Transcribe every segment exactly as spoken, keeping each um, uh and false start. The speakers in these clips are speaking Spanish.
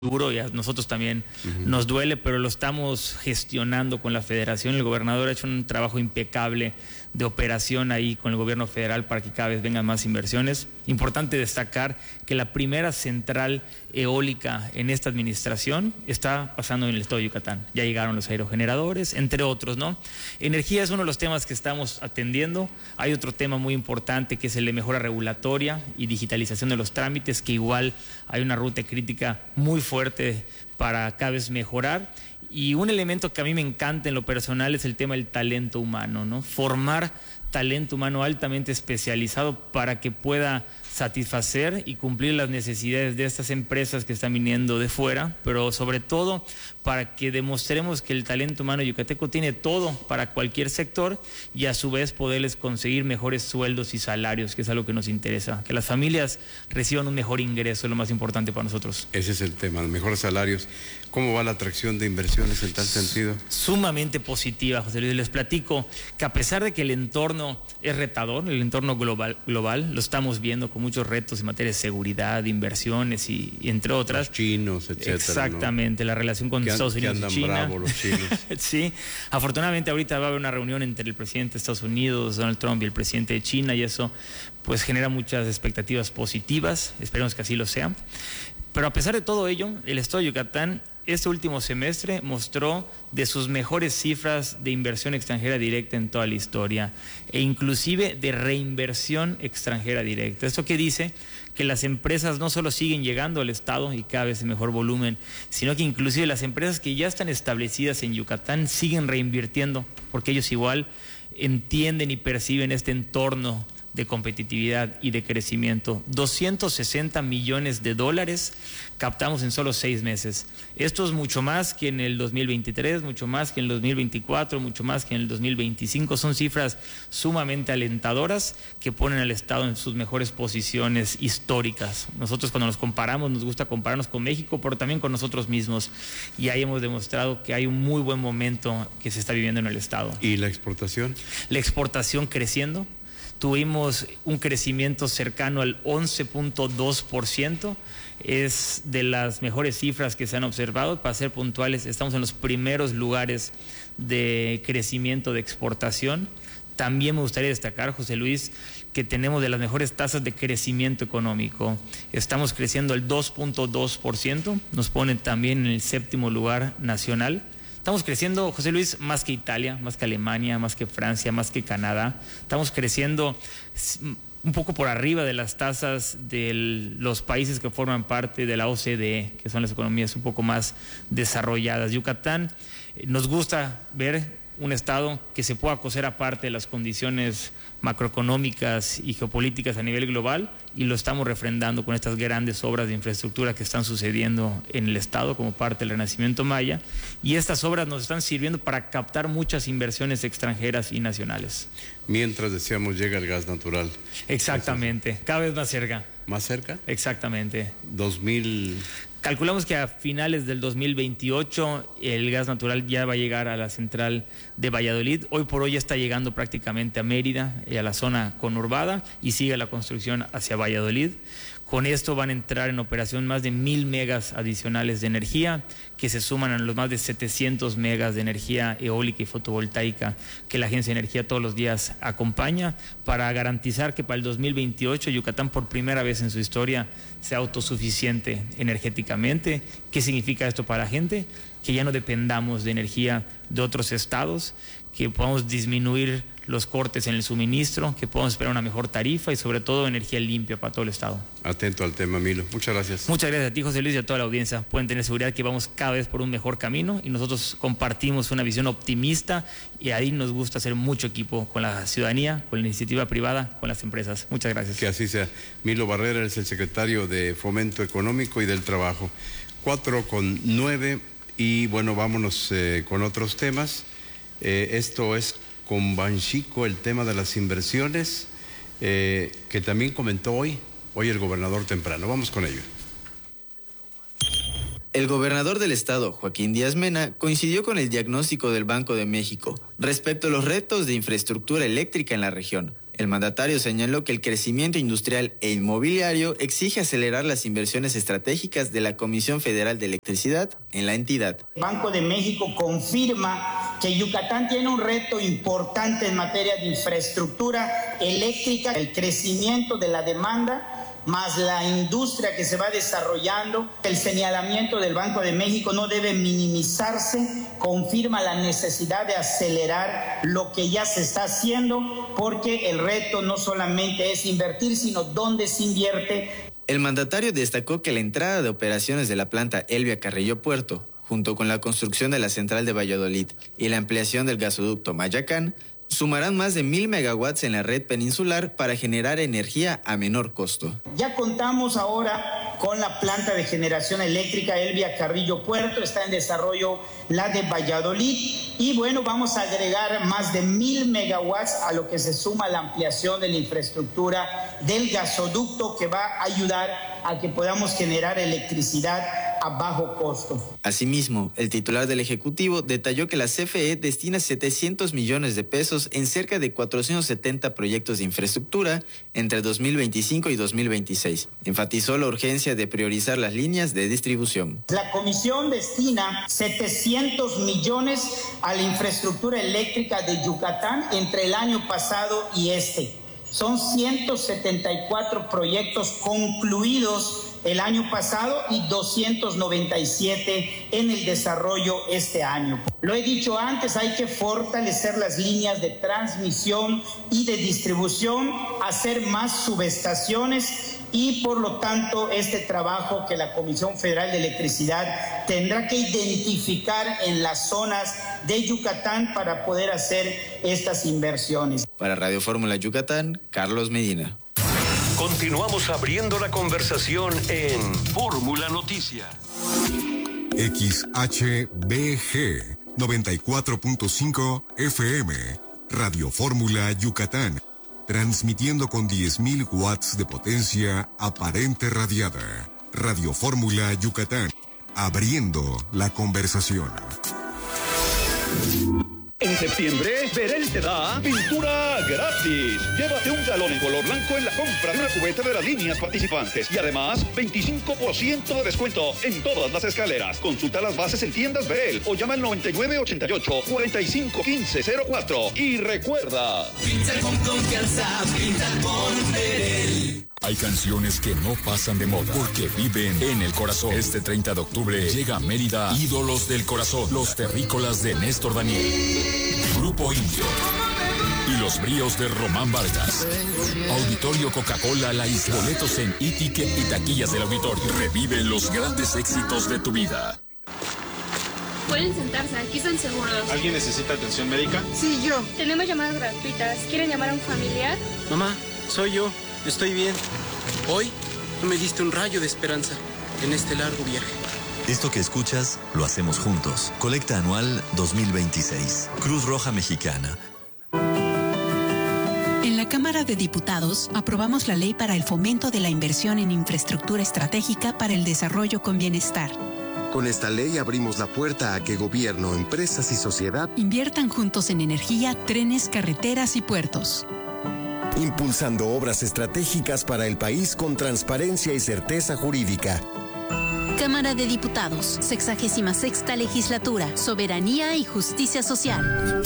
duro y a nosotros también uh-huh. nos duele, pero lo estamos gestionando con la federación. El gobernador ha hecho un trabajo impecable de operación ahí con el gobierno federal para que cada vez vengan más inversiones. Importante destacar que la primera central eólica en esta administración está pasando en el estado de Yucatán. Ya llegaron los aerogeneradores, entre otros, ¿no? Energía es uno de los temas que estamos atendiendo. Hay otro tema muy importante que es el de mejora regulatoria y digitalización de los trámites, que igual hay una ruta crítica muy fuerte para cada vez mejorar. Y un elemento que a mí me encanta en lo personal es el tema del talento humano, ¿no? Formar talento humano altamente especializado para que pueda satisfacer y cumplir las necesidades de estas empresas que están viniendo de fuera, pero sobre todo para que demostremos que el talento humano yucateco tiene todo para cualquier sector y a su vez poderles conseguir mejores sueldos y salarios, que es algo que nos interesa, que las familias reciban un mejor ingreso, es lo más importante para nosotros. Ese es el tema, mejores salarios. ¿Cómo va la atracción de inversiones en tal sentido? Sumamente positiva, José Luis. Les platico que a pesar de que el entorno es retador, el entorno global, global lo estamos viendo con muchos retos en materia de seguridad, de inversiones y, y entre otras. Los chinos, etcétera. Exactamente, ¿no? La relación con que Estados an, Unidos que andan y China. Bravos los chinos. Sí, afortunadamente ahorita va a haber una reunión entre el presidente de Estados Unidos, Donald Trump, y el presidente de China, y eso pues genera muchas expectativas positivas. Esperemos que así lo sea. Pero a pesar de todo ello, el estado de Yucatán este último semestre mostró de sus mejores cifras de inversión extranjera directa en toda la historia, e inclusive de reinversión extranjera directa. ¿Esto qué dice? Que las empresas no solo siguen llegando al estado y cada vez en mejor volumen, sino que inclusive las empresas que ya están establecidas en Yucatán siguen reinvirtiendo, porque ellos igual entienden y perciben este entorno de competitividad y de crecimiento. doscientos sesenta millones de dólares captamos en solo seis meses. Esto es mucho más que en el dos mil veintitrés, mucho más que en el dos mil veinticuatro, mucho más que en el dos mil veinticinco. Son cifras sumamente alentadoras que ponen al Estado en sus mejores posiciones históricas. Nosotros cuando nos comparamos, nos gusta compararnos con México, pero también con nosotros mismos. Y ahí hemos demostrado que hay un muy buen momento que se está viviendo en el Estado. ¿Y la exportación? La exportación creciendo. Tuvimos un crecimiento cercano al once punto dos por ciento, es de las mejores cifras que se han observado. Para ser puntuales, estamos en los primeros lugares de crecimiento de exportación. También me gustaría destacar, José Luis, que tenemos de las mejores tasas de crecimiento económico. Estamos creciendo el dos punto dos por ciento, nos pone también en el séptimo lugar nacional. Estamos creciendo, José Luis, más que Italia, más que Alemania, más que Francia, más que Canadá. Estamos creciendo un poco por arriba de las tasas de los países que forman parte de la O C D E, que son las economías un poco más desarrolladas. Yucatán, nos gusta ver un estado que se pueda coser aparte de las condiciones macroeconómicas y geopolíticas a nivel global, y lo estamos refrendando con estas grandes obras de infraestructura que están sucediendo en el estado como parte del Renacimiento Maya, y estas obras nos están sirviendo para captar muchas inversiones extranjeras y nacionales. Mientras, decíamos, llega el gas natural. Exactamente, cada vez más cerca. ¿Más cerca? Exactamente. dos mil... Calculamos que a finales del dos mil veintiocho el gas natural ya va a llegar a la central de Valladolid. Hoy por hoy ya está llegando prácticamente a Mérida y a la zona conurbada, y sigue la construcción hacia Valladolid. Con esto van a entrar en operación más de mil megas adicionales de energía, que se suman a los más de setecientos megas de energía eólica y fotovoltaica que la Agencia de Energía todos los días acompaña, para garantizar que para el dos mil veintiocho Yucatán por primera vez en su historia sea autosuficiente energéticamente. ¿Qué significa esto para la gente? Que ya no dependamos de energía de otros estados, que podamos disminuir los cortes en el suministro, que podamos esperar una mejor tarifa y sobre todo energía limpia para todo el estado. Atento al tema, Milo. Muchas gracias. Muchas gracias a ti, José Luis, y a toda la audiencia. Pueden tener seguridad que vamos cada vez por un mejor camino, y nosotros compartimos una visión optimista, y ahí nos gusta hacer mucho equipo con la ciudadanía, con la iniciativa privada, con las empresas. Muchas gracias. Que así sea. Milo Barrera es el secretario de Fomento Económico y del Trabajo. Cuatro con nueve, y bueno, vámonos eh, con otros temas. Eh, esto es con Banxico, el tema de las inversiones, eh, que también comentó hoy, hoy el gobernador temprano. Vamos con ello. El gobernador del estado, Joaquín Díaz Mena, coincidió con el diagnóstico del Banco de México respecto a los retos de infraestructura eléctrica en la región. El mandatario señaló que el crecimiento industrial e inmobiliario exige acelerar las inversiones estratégicas de la Comisión Federal de Electricidad en la entidad. El Banco de México confirma que Yucatán tiene un reto importante en materia de infraestructura eléctrica, el crecimiento de la demanda, más la industria que se va desarrollando. El señalamiento del Banco de México no debe minimizarse, confirma la necesidad de acelerar lo que ya se está haciendo, porque el reto no solamente es invertir, sino dónde se invierte. El mandatario destacó que la entrada de operaciones de la planta Elvia Carrillo Puerto, junto con la construcción de la central de Valladolid y la ampliación del gasoducto Mayacán, sumarán más de mil megawatts en la red peninsular para generar energía a menor costo. Ya contamos ahora con la planta de generación eléctrica Elvia Carrillo Puerto, está en desarrollo la de Valladolid y bueno, vamos a agregar más de mil megawatts a lo que se suma la ampliación de la infraestructura del gasoducto que va a ayudar a que podamos generar electricidad a bajo costo. Asimismo, el titular del Ejecutivo detalló que la C F E destina setecientos millones de pesos en cerca de cuatrocientos setenta proyectos de infraestructura entre dos mil veinticinco y dos mil veintiséis. Enfatizó la urgencia de priorizar las líneas de distribución. La Comisión destina setecientos millones a la infraestructura eléctrica de Yucatán entre el año pasado y este. Son ciento setenta y cuatro proyectos concluidos el año pasado y doscientos noventa y siete en el desarrollo este año. Lo he dicho antes, hay que fortalecer las líneas de transmisión y de distribución, hacer más subestaciones y por lo tanto este trabajo que la Comisión Federal de Electricidad tendrá que identificar en las zonas de Yucatán para poder hacer estas inversiones. Para Radio Fórmula Yucatán, Carlos Medina. Continuamos abriendo la conversación en Fórmula Noticias. X H B G noventa y cuatro punto cinco F M, Radio Fórmula Yucatán, transmitiendo con diez mil watts de potencia aparente radiada. Radio Fórmula Yucatán, abriendo la conversación. En septiembre, Verel te da pintura gratis. Llévate un galón en color blanco en la compra de una cubeta de las líneas participantes. Y además, veinticinco por ciento de descuento en todas las escaleras. Consulta las bases en tiendas Verel o llama al noventa y nueve ochenta y ocho cuarenta y cinco quince cero cuatro. Y recuerda... Pinta con confianza, pinta con Verel. Hay canciones que no pasan de moda porque viven en el corazón. Este treinta de octubre llega a Mérida Ídolos del Corazón, los terrícolas de Néstor Daniel, Grupo Indio y los bríos de Román Vargas. Auditorio Coca-Cola La Isla. Boletos en e-ticket y taquillas del auditorio. Revive los grandes éxitos de tu vida. Pueden sentarse, aquí están seguros. ¿Alguien necesita atención médica? Sí, yo. Tenemos llamadas gratuitas. ¿Quieren llamar a un familiar? Mamá, soy yo. Estoy bien. Hoy me diste un rayo de esperanza en este largo viaje. Esto que escuchas, lo hacemos juntos. Colecta anual dos mil veintiséis. Cruz Roja Mexicana. En la Cámara de Diputados aprobamos la ley para el fomento de la inversión en infraestructura estratégica para el desarrollo con bienestar. Con esta ley abrimos la puerta a que gobierno, empresas y sociedad inviertan juntos en energía, trenes, carreteras y puertos. Impulsando obras estratégicas para el país con transparencia y certeza jurídica. Cámara de Diputados, sexagésima sexta legislatura, soberanía y justicia social.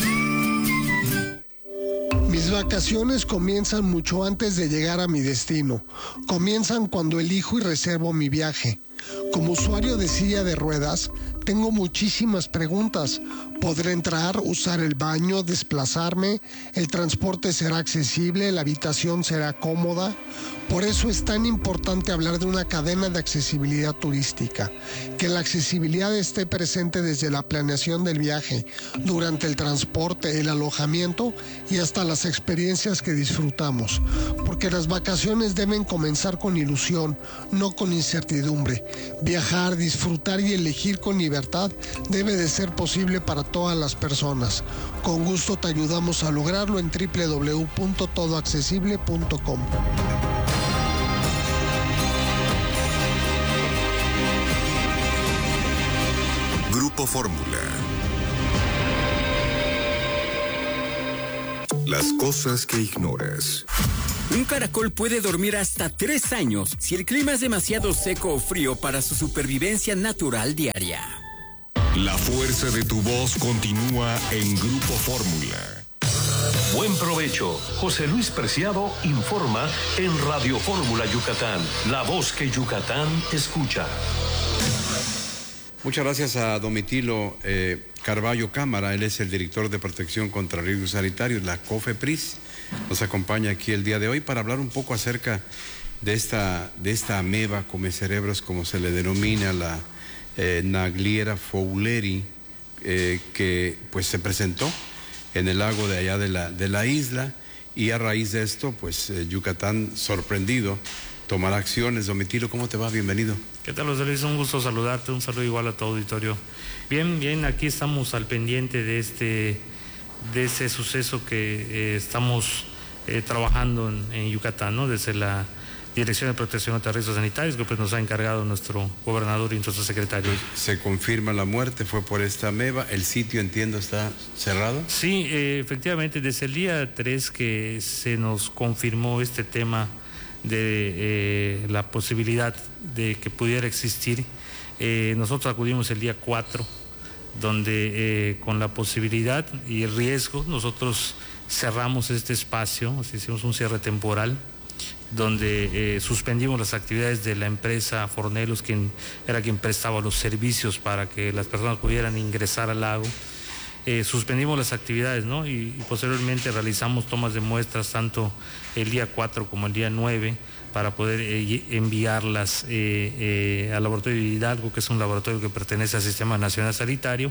Mis vacaciones comienzan mucho antes de llegar a mi destino. Comienzan cuando elijo y reservo mi viaje. Como usuario de silla de ruedas, tengo muchísimas preguntas. ¿Podré entrar, usar el baño, desplazarme? ¿El transporte será accesible? ¿La habitación será cómoda? Por eso es tan importante hablar de una cadena de accesibilidad turística. Que la accesibilidad esté presente desde la planeación del viaje, durante el transporte, el alojamiento y hasta las experiencias que disfrutamos. Porque las vacaciones deben comenzar con ilusión, no con incertidumbre. Viajar, disfrutar y elegir con libertad debe de ser posible para todas las personas. Con gusto te ayudamos a lograrlo en doble u doble u doble u punto todo accesible punto com. Grupo Fórmula. Las cosas que ignoras. Un caracol puede dormir hasta tres años si el clima es demasiado seco o frío para su supervivencia natural diaria. La fuerza de tu voz continúa en Grupo Fórmula. Buen provecho. José Luis Preciado informa en Radio Fórmula Yucatán, la voz que Yucatán escucha. Muchas gracias a Domitilo eh, Carballo Cámara, él es el director de Protección contra Riesgos Sanitarios, la COFEPRIS. Nos acompaña aquí el día de hoy para hablar un poco acerca de esta, de esta ameba come cerebros, como se le denomina, la eh, Nagliera fowleri, eh, que pues se presentó en el lago de allá de la, de la isla, y a raíz de esto, pues eh, Yucatán, sorprendido, tomará acciones. Domitilo, ¿cómo te va? Bienvenido. ¿Qué tal, José Luis? Un gusto saludarte, un saludo igual a tu auditorio. Bien, bien, aquí estamos al pendiente de este, de ese suceso que eh, estamos eh, trabajando en, en Yucatán, ¿no? Desde la Dirección de Protección contra Riesgos Sanitarios, que pues nos ha encargado nuestro gobernador y nuestro secretario. Se confirma la muerte, fue por esta ameba. El sitio, entiendo, está cerrado. Sí, eh, efectivamente, desde el día tres que se nos confirmó este tema de eh, la posibilidad de que pudiera existir, eh, nosotros acudimos el día cuatro, donde eh, con la posibilidad y el riesgo nosotros cerramos este espacio, hicimos un cierre temporal, donde eh, suspendimos las actividades de la empresa Fornelos, quien era quien prestaba los servicios para que las personas pudieran ingresar al lago. Eh, suspendimos las actividades, ¿no? Y, y posteriormente realizamos tomas de muestras tanto el día cuatro como el día nueve para poder eh, enviarlas eh, eh, al laboratorio de Hidalgo, que es un laboratorio que pertenece al Sistema Nacional Sanitario,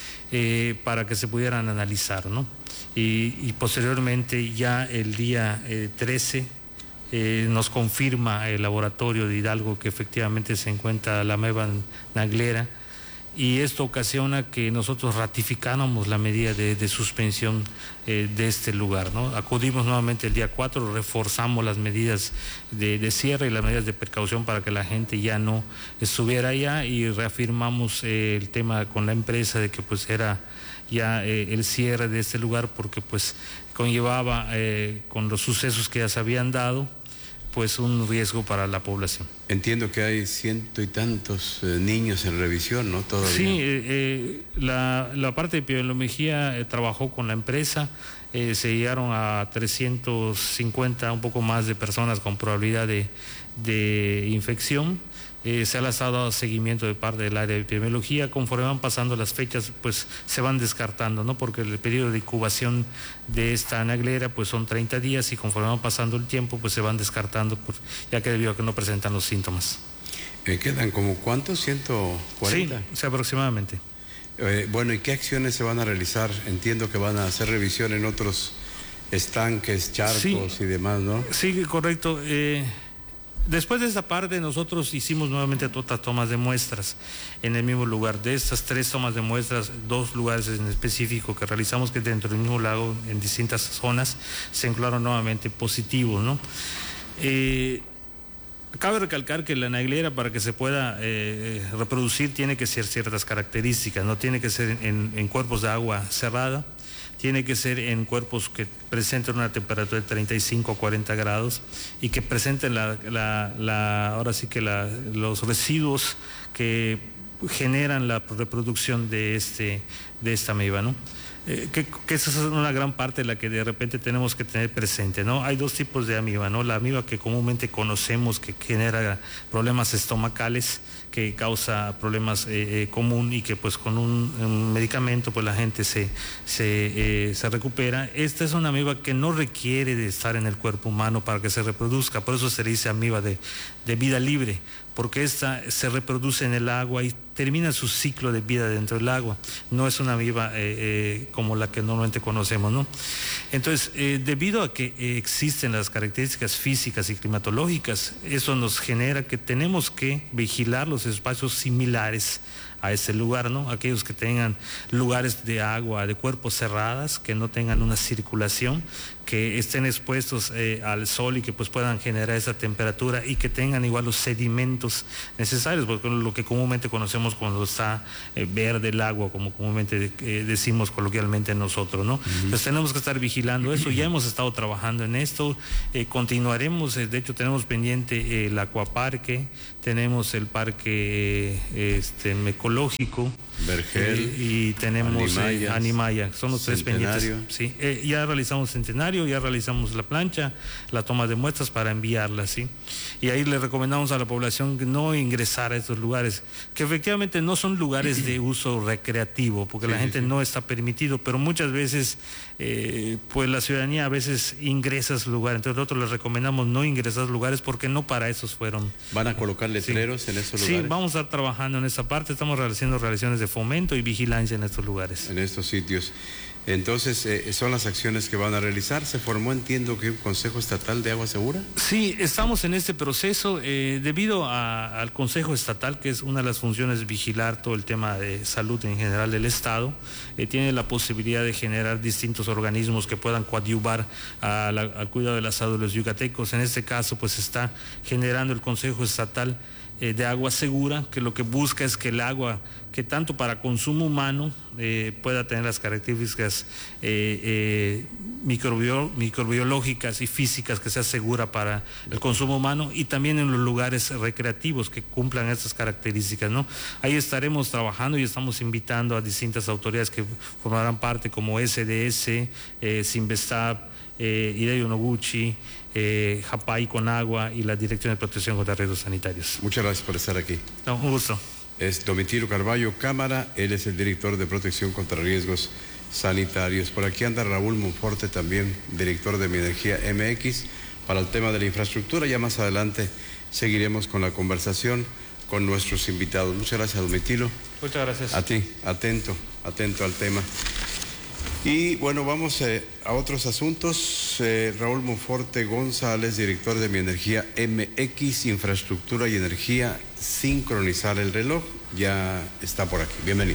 eh, para que se pudieran analizar, ¿no? Y, y posteriormente ya el día eh, trece eh, nos confirma el laboratorio de Hidalgo que efectivamente se encuentra la ameba nagliera, y esto ocasiona que nosotros ratificáramos la medida de, de suspensión eh, de este lugar, ¿no? Acudimos nuevamente el día cuatro, reforzamos las medidas de, de cierre y las medidas de precaución para que la gente ya no estuviera allá, y reafirmamos eh, el tema con la empresa de que pues era ya eh, el cierre de este lugar, porque pues conllevaba eh, con los sucesos que ya se habían dado pues un riesgo para la población. Entiendo que hay ciento y tantos eh, niños en revisión, ¿no? Todavía. Sí, eh, eh, la, la parte de epidemiología eh, trabajó con la empresa, eh, se llegaron a trescientos cincuenta, un poco más de personas con probabilidad de, de infección. Eh, se ha estado seguimiento de parte del área de epidemiología. Conforme van pasando las fechas, pues se van descartando, ¿no? Porque el periodo de incubación de esta nagliera pues son treinta días, y conforme van pasando el tiempo pues se van descartando, por, ya que debido a que no presentan los síntomas. Eh, ¿Quedan como cuántos? ¿ciento cuarenta? Sí, sí, aproximadamente. Eh, bueno, ¿y qué acciones se van a realizar? Entiendo que van a hacer revisión en otros estanques, charcos sí, y demás, ¿no? Sí, correcto. Eh, Después de esta parte nosotros hicimos nuevamente otras tomas de muestras en el mismo lugar. De estas tres tomas de muestras, dos lugares en específico que realizamos que dentro del mismo lago, en distintas zonas, se encontraron nuevamente positivos, ¿no? Eh, cabe recalcar que la nagliera, para que se pueda eh, reproducir, tiene que ser ciertas características, no tiene que ser en, en cuerpos de agua cerrada, tiene que ser en cuerpos que presenten una temperatura de treinta y cinco a cuarenta grados y que presenten la, la, la, ahora sí que la, los residuos que generan la reproducción de, este, de esta ameba, ¿no? Eh, que, que esa es una gran parte de la que de repente tenemos que tener presente, ¿no? Hay dos tipos de amiba, ¿no? La amiba que comúnmente conocemos, que genera problemas estomacales, que causa problemas eh, eh, común, y que pues con un, un medicamento pues la gente se, se, eh, se recupera. Esta es una amiba que no requiere de estar en el cuerpo humano para que se reproduzca, por eso se le dice amiba de, de vida libre, porque esta se reproduce en el agua y termina su ciclo de vida dentro del agua. No es una amiba eh, eh, como la que normalmente conocemos, ¿no? Entonces, eh, debido a que eh, existen las características físicas y climatológicas, eso nos genera que tenemos que vigilar los espacios similares a ese lugar, ¿no? Aquellos que tengan lugares de agua, de cuerpos cerradas, que no tengan una circulación, que estén expuestos eh, al sol y que pues puedan generar esa temperatura y que tengan igual los sedimentos necesarios, porque lo que comúnmente conocemos cuando está eh, verde el agua, como comúnmente eh, decimos coloquialmente nosotros, ¿no? Uh-huh. Entonces tenemos que estar vigilando eso. Ya hemos estado trabajando en esto, eh, continuaremos, eh, de hecho tenemos pendiente eh, el acuaparque, tenemos el parque eh, este, ecológico, Vergel, eh, y tenemos eh, Animaya, son los tres pendientes. Sí, eh, ya realizamos Centenario, ya realizamos la plancha, la toma de muestras para enviarla, ¿sí? Y ahí le recomendamos a la población que no ingresar a estos lugares, que efectivamente no son lugares de uso recreativo, porque sí, la gente sí. no está permitido, pero muchas veces eh, pues la ciudadanía a veces ingresa a esos lugares. Entonces nosotros les recomendamos no ingresar a esos lugares porque no para esos fueron. ¿Van a colocar letreros sí. en esos lugares? Sí, vamos a estar trabajando en esa parte, estamos realizando relaciones de fomento y vigilancia en estos lugares. En estos sitios. Entonces, eh, son las acciones que van a realizar. ¿Se formó, entiendo, que un Consejo Estatal de Agua Segura? Sí, estamos en este proceso eh, debido a, al Consejo Estatal, que es una de las funciones vigilar todo el tema de salud en general del Estado. Eh, tiene la posibilidad de generar distintos organismos que puedan coadyuvar a la, al cuidado de la salud de los yucatecos. En este caso, pues está generando el Consejo Estatal eh, de Agua Segura, que lo que busca es que el agua que tanto para consumo humano eh, pueda tener las características eh, eh, microbio, microbiológicas y físicas que sea segura para el consumo humano, y también en los lugares recreativos que cumplan estas características, ¿no? Ahí estaremos trabajando y estamos invitando a distintas autoridades que formarán parte, como S D S, eh, Sinvestab, eh, Hideo Noguchi, eh, Japay con Agua y la Dirección de Protección contra Riesgos Sanitarios. Muchas gracias por estar aquí. No, un gusto. Es Domitilo Carballo Cámara, él es el director de Protección contra Riesgos Sanitarios. Por aquí anda Raúl Monforte, también director de Mi Energía M X, para el tema de la infraestructura. Ya más adelante seguiremos con la conversación con nuestros invitados. Muchas gracias, Domitilo. Muchas gracias. A ti, atento, atento al tema. Y bueno, vamos eh, a otros asuntos. Eh, Raúl Monforte González, director de Mi Energía M X, Infraestructura y Energía, sincronizar el reloj, ya está por aquí. Bienvenido.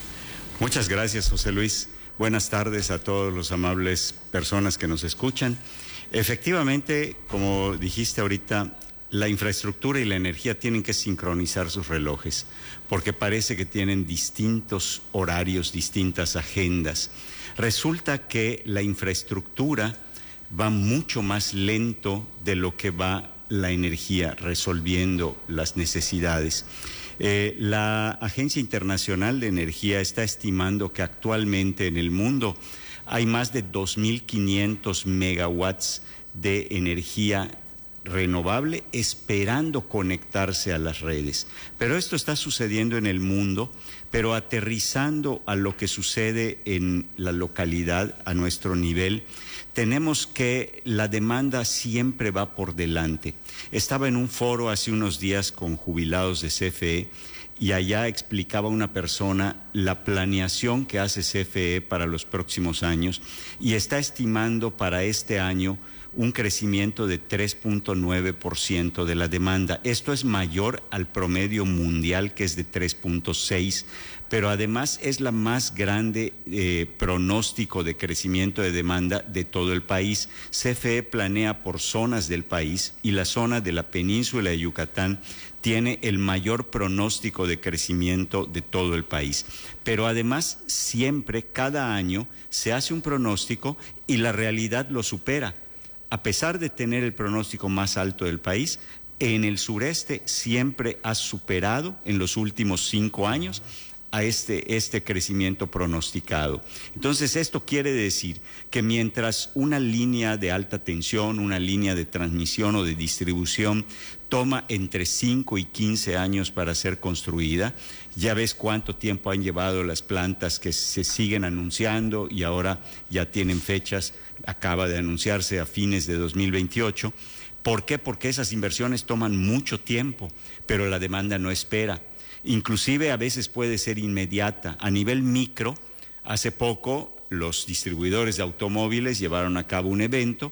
Muchas gracias, José Luis. Buenas tardes a todos los amables personas que nos escuchan. Efectivamente, como dijiste ahorita, la infraestructura y la energía tienen que sincronizar sus relojes, porque parece que tienen distintos horarios, distintas agendas. Resulta que la infraestructura va mucho más lento de lo que va la energía, resolviendo las necesidades. Eh, la Agencia Internacional de Energía está estimando que actualmente en el mundo hay más de dos mil quinientos megawatts de energía renovable esperando conectarse a las redes. Pero esto está sucediendo en el mundo, pero aterrizando a lo que sucede en la localidad, a nuestro nivel, tenemos que la demanda siempre va por delante. Estaba en un foro hace unos días con jubilados de C F E y allá explicaba una persona la planeación que hace C F E para los próximos años y está estimando para este año un crecimiento de tres punto nueve por ciento de la demanda. Esto es mayor al promedio mundial, que es de tres punto seis, pero además es la más grande eh, pronóstico de crecimiento de demanda de todo el país. C F E planea por zonas del país y la zona de la península de Yucatán tiene el mayor pronóstico de crecimiento de todo el país. Pero además siempre, cada año, se hace un pronóstico y la realidad lo supera. A pesar de tener el pronóstico más alto del país, en el sureste siempre ha superado en los últimos cinco años a este, este crecimiento pronosticado. Entonces, esto quiere decir que mientras una línea de alta tensión, una línea de transmisión o de distribución toma entre cinco y quince años para ser construida, ya ves cuánto tiempo han llevado las plantas que se siguen anunciando y ahora ya tienen fechas, acaba de anunciarse a fines de dos mil veintiocho. ¿Por qué? Porque esas inversiones toman mucho tiempo, pero la demanda no espera. Inclusive a veces puede ser inmediata. A nivel micro, hace poco los distribuidores de automóviles llevaron a cabo un evento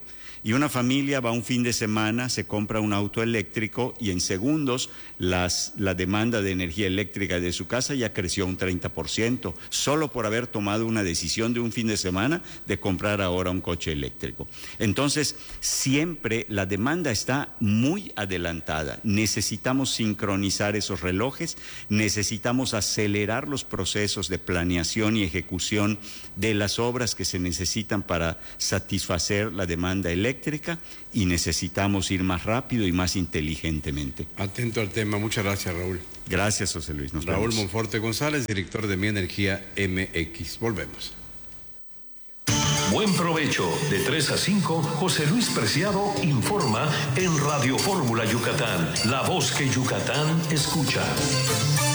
Y una familia va un fin de semana, se compra un auto eléctrico y en segundos las, la demanda de energía eléctrica de su casa ya creció un treinta por ciento, solo por haber tomado una decisión de un fin de semana de comprar ahora un coche eléctrico. Entonces, siempre la demanda está muy adelantada. Necesitamos sincronizar esos relojes, necesitamos acelerar los procesos de planeación y ejecución de las obras que se necesitan para satisfacer la demanda eléctrica y necesitamos ir más rápido y más inteligentemente. Atento al tema. Muchas gracias, Raúl. Gracias, José Luis. Nos Raúl vemos. Monforte González, director de Mi Energía M X. Volvemos. Buen provecho. De tres a cinco, José Luis Preciado informa en Radio Fórmula Yucatán, la voz que Yucatán escucha.